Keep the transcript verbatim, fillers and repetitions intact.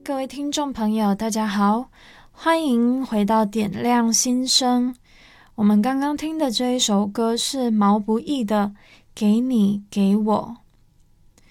各位听众朋友，大家好，欢迎回到点亮心声。我们刚刚听的这一首歌是毛不易的《给你给我》。